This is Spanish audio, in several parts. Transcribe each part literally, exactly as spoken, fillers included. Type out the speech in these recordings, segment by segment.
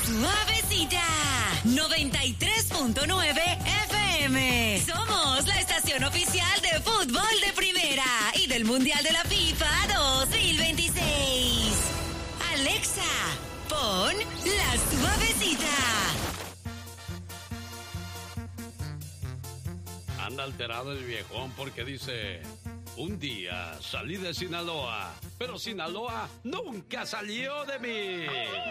Suavecita, noventa y tres punto nueve F M. Somos la estación oficial de fútbol de primera y del Mundial de la FIFA dos mil veintiséis. Alexa, pon La Suavecita. Anda alterado el viejón porque dice: un día salí de Sinaloa, pero Sinaloa nunca salió de mí.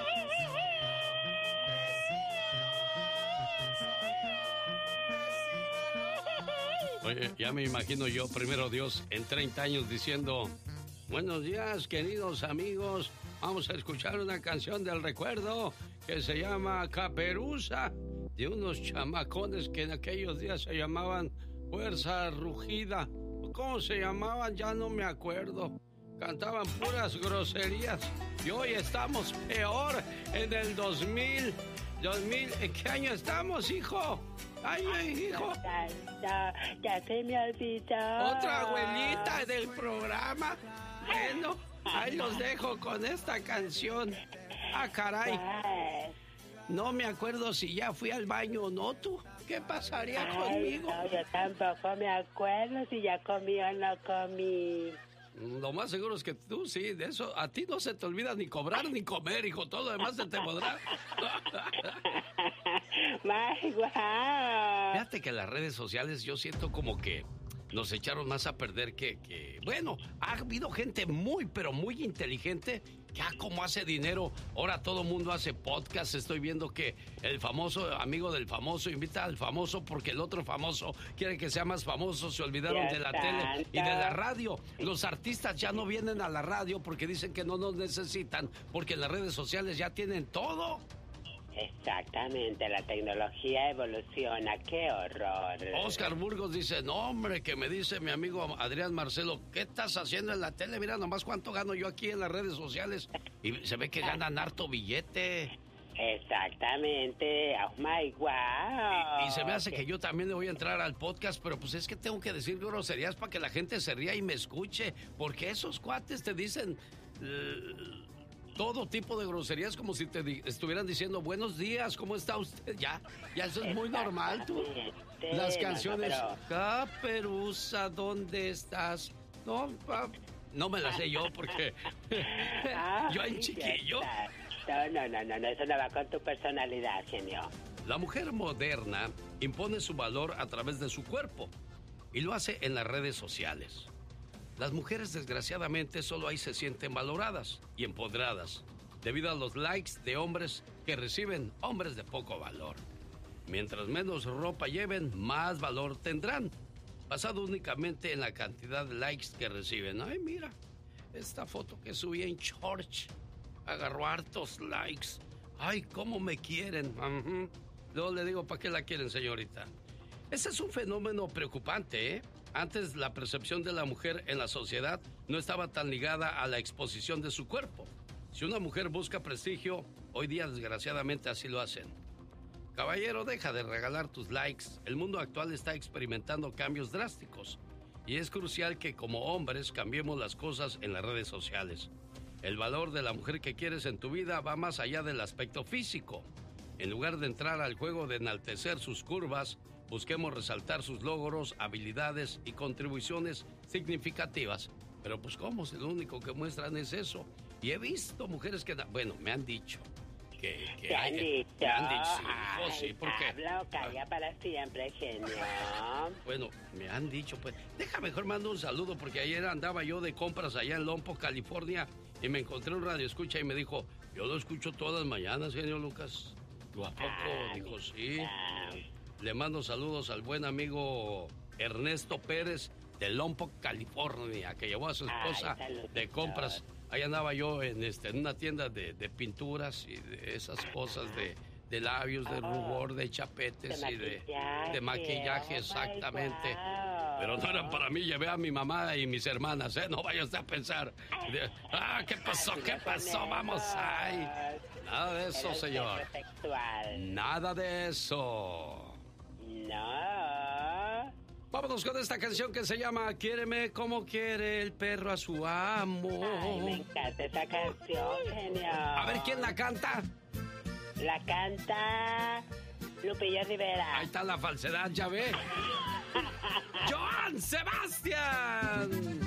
Oye, ya me imagino yo, primero Dios, en treinta años diciendo: buenos días, queridos amigos, vamos a escuchar una canción del recuerdo que se llama Caperuza, de unos chamacones que en aquellos días se llamaban Fuerza Rugida. ¿Cómo se llamaban? Ya no me acuerdo. Cantaban puras groserías. Y hoy estamos peor en el dos mil. dos mil, ¿en qué año estamos, hijo? Ay, ay, hijo. Ya, ya, ya se me olvidó. Otra abuelita del programa. Bueno, ahí los dejo con esta canción. Ah, caray. No me acuerdo si ya fui al baño o no, tú. ¿Qué pasaría Ay, conmigo? No, yo tampoco me acuerdo si ya comí o no comí. Lo más seguro es que tú sí, de eso a ti no se te olvida ni cobrar ni comer, hijo. Todo lo demás se te podrá. ¡Ay, guau! Fíjate que las redes sociales yo siento como que nos echaron más a perder que, que... Bueno, ha habido gente muy, pero muy inteligente que ah, como hace dinero. Ahora todo el mundo hace podcast. Estoy viendo que el famoso amigo del famoso invita al famoso porque el otro famoso quiere que sea más famoso. Se olvidaron de la tele y de la radio. Los artistas ya no vienen a la radio porque dicen que no nos necesitan, porque en las redes sociales ya tienen todo. Exactamente, la tecnología evoluciona, qué horror. Oscar Burgos dice: no, hombre, que me dice mi amigo Adrián Marcelo, ¿qué estás haciendo en la tele? Mira nomás cuánto gano yo aquí en las redes sociales. Y se ve que ganan harto billete. Exactamente, oh my wow. Y, y se me hace que yo también le voy a entrar al podcast, pero pues es que tengo que decir groserías para que la gente se ría y me escuche, porque esos cuates te dicen... Uh, todo tipo de groserías, como si te di- estuvieran diciendo buenos días, ¿cómo está usted? Ya, ya eso es muy normal, tú. Las canciones, no, no, pero... Caperuza, ¿dónde estás? No, pa... no me las sé yo porque Ah, yo en chiquillo. No, no, no, no, no, eso no va con tu personalidad, genio. La mujer moderna impone su valor a través de su cuerpo y lo hace en las redes sociales. Las mujeres, desgraciadamente, solo ahí se sienten valoradas y empoderadas debido a los likes de hombres que reciben hombres de poco valor. Mientras menos ropa lleven, más valor tendrán, basado únicamente en la cantidad de likes que reciben. Ay, mira, esta foto que subí en Church agarró hartos likes. Ay, cómo me quieren. Uh-huh. Luego le digo, ¿para qué la quieren, señorita? Ese es un fenómeno preocupante, ¿eh? Antes la percepción de la mujer en la sociedad no estaba tan ligada a la exposición de su cuerpo. Si una mujer busca prestigio, hoy día desgraciadamente así lo hacen. Caballero, deja de regalar tus likes. El mundo actual está experimentando cambios drásticos y es crucial que como hombres cambiemos las cosas en las redes sociales. El valor de la mujer que quieres en tu vida va más allá del aspecto físico. En lugar de entrar al juego de enaltecer sus curvas, busquemos resaltar sus logros, habilidades y contribuciones significativas. Pero pues ¿cómo? Si lo único que muestran es eso. Y he visto mujeres que... Bueno, me han dicho que... que ¿Te hay, han dicho? Me han dicho, sí, Ay, hijo, sí, porque... habla o calla para siempre, genio. Bueno, me han dicho, pues... Deja mejor mando un saludo, porque ayer andaba yo de compras allá en Lompoc, California, y me encontré un radioescucha y me dijo, yo lo escucho todas las mañanas, genio Lucas. ¿Lo a poco? Ah, dijo, sí. Ah. Le mando saludos al buen amigo Ernesto Pérez de Lompoc, California, que llevó a su esposa Ay, de compras. Ahí andaba yo en, este, en una tienda de, de pinturas y de esas cosas de, de labios, de rubor, de chapetes de y de, maquillaje, de maquillaje, exactamente. Oh, pero no eran para mí, llevé a mi mamá y mis hermanas, ¿eh? No vaya usted a pensar. De, ah, ¿qué pasó? ¿Qué pasó? Vamos, ay. Nada de eso, señor. Nada de eso. No. Vámonos con esta canción que se llama Quiéreme como quiere el perro a su amo. Ay, me encanta esa canción, genio. A ver, ¿quién la canta? La canta Lupillo Rivera. Ahí está la falsedad, ya ve. ¡Joan Sebastián!